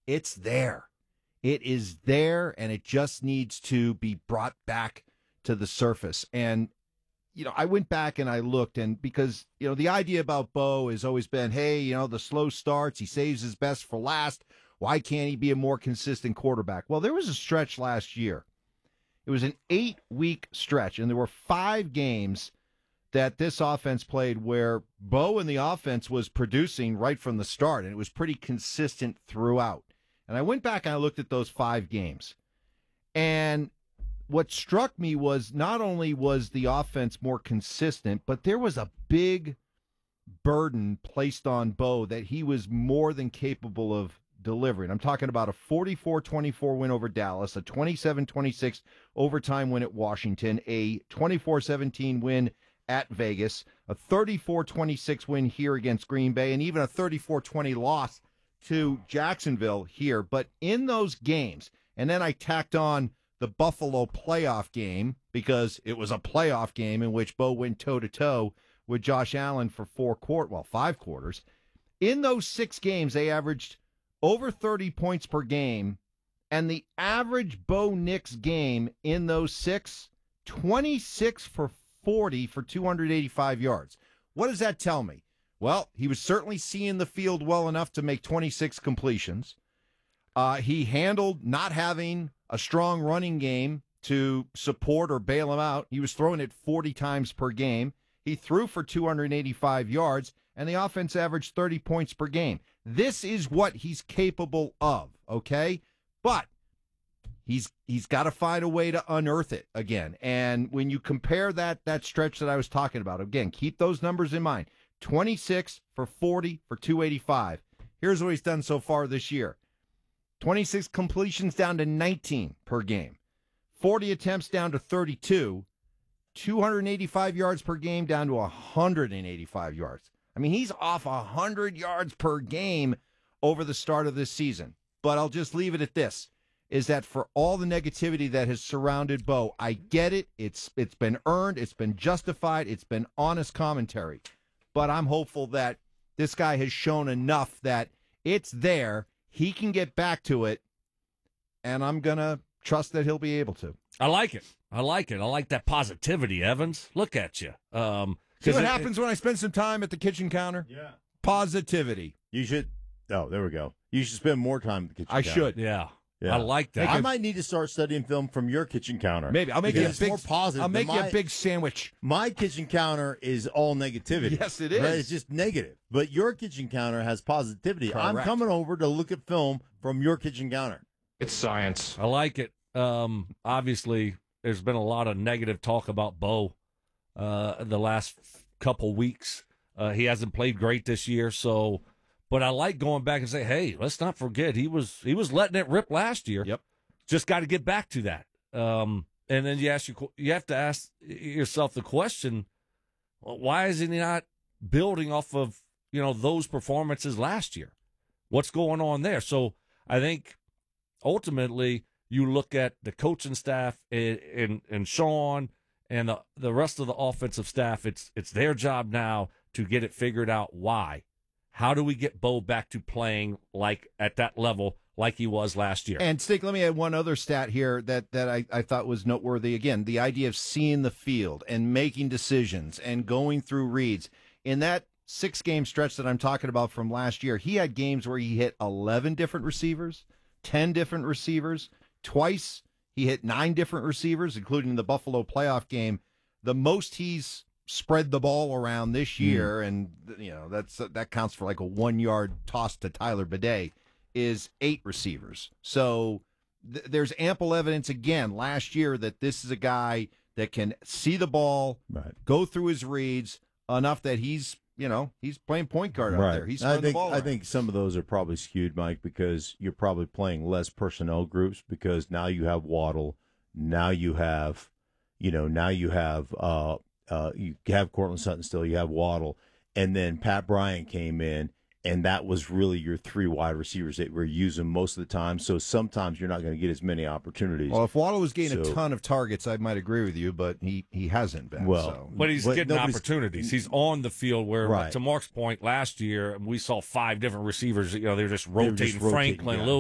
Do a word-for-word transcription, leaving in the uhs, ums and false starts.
It's there. It is there, and it just needs to be brought back to the surface. And, you know, I went back and I looked, and because, you know, the idea about Bo has always been, hey, you know, the slow starts, he saves his best for last. Why can't he be a more consistent quarterback? Well, there was a stretch last year. It was an eight-week stretch, and there were five games that this offense played where Bo and the offense was producing right from the start, and it was pretty consistent throughout. And I went back and I looked at those five games. And what struck me was not only was the offense more consistent, but there was a big burden placed on Bo that he was more than capable of delivering. I'm talking about a forty-four twenty-four win over Dallas, a twenty-seven twenty-six overtime win at Washington, a twenty-four seventeen win at Vegas, a thirty-four twenty-six win here against Green Bay, and even a thirty-four twenty loss to Jacksonville here. But in those games, and then I tacked on the Buffalo playoff game because it was a playoff game in which Bo went toe-to-toe with Josh Allen for four quart, well, five quarters. In those six games, they averaged over thirty points per game, and the average Bo Nix game in those six, twenty-six for forty for two hundred eighty-five yards. What does that tell me? Well, he was certainly seeing the field well enough to make twenty-six completions. Uh, he handled not having a strong running game to support or bail him out. He was throwing it forty times per game. He threw for two hundred eighty-five yards, and the offense averaged thirty points per game. This is what he's capable of, okay? But he's he's got to find a way to unearth it again. And when you compare that that stretch that I was talking about, again, keep those numbers in mind. twenty-six for forty for two eighty-five. Here's what he's done so far this year. twenty-six completions down to nineteen per game. forty attempts down to thirty-two. two hundred eighty-five yards per game down to one hundred eighty-five yards. I mean, he's off one hundred yards per game over the start of this season. But I'll just leave it at this, is that for all the negativity that has surrounded Bo, I get it. It's It's been earned. It's been justified. It's been honest commentary. But I'm hopeful that this guy has shown enough that it's there. He can get back to it, and I'm going to trust that he'll be able to. I like it. I like it. I like that positivity, Evans. Look at you. Um, See what it, happens when I spend some time at the kitchen counter? Yeah. Positivity. You should. Oh, there we go. You should spend more time at the kitchen I counter. should. Yeah. Yeah. I like that. I might need to start studying film from your kitchen counter. Maybe. I'll make you a It's big, more positive. I'll make than you my, a big sandwich. My kitchen counter is all negativity. Yes, it is. Right? It's just negative. But your kitchen counter has positivity. I'm Correct. coming over to look at film from your kitchen counter. It's science. I like it. Um, obviously, there's been a lot of negative talk about Bo uh, the last couple weeks. Uh, he hasn't played great this year, so. But I like going back and say, hey, let's not forget he was he was letting it rip last year. Yep. Just got to get back to that. Um, and then you ask you you have to ask yourself the question: well, why is he not building off of you know those performances last year? What's going on there? So I think ultimately you look at the coaching staff and and, and Sean and the the rest of the offensive staff. It's it's their job now to get it figured out. Why? How do we get Bo back to playing like at that level like he was last year? And, Stick, let me add one other stat here that, that I, I thought was noteworthy. Again, the idea of seeing the field and making decisions and going through reads. In that six-game stretch that I'm talking about from last year, he had games where he hit eleven different receivers, ten different receivers. Twice he hit nine different receivers, including the Buffalo playoff game. The most he's spread the ball around this year, mm. and you know that's that counts for like a one-yard toss to Tyler Bidet, is eight receivers. So th- there's ample evidence again last year that this is a guy that can see the ball, right. go through his reads enough that he's you know he's playing point guard out right. there. He's I throwing think the ball I around. think some of those are probably skewed, Mike, because you're probably playing less personnel groups because now you have Waddle, now you have you know now you have. Uh, Uh, you have Cortland Sutton still, you have Waddle, and then Pat Bryant came in, and that was really your three wide receivers that were using most of the time. So sometimes you're not going to get as many opportunities. Well, if Waddle was getting so, a ton of targets, I might agree with you, but he, he hasn't been. Well, so. But he's but getting nobody's- opportunities. He's on the field where, Right. to Mark's point, last year we saw five different receivers. You know, they were just were rotating just rotating, Franklin, yeah. Lil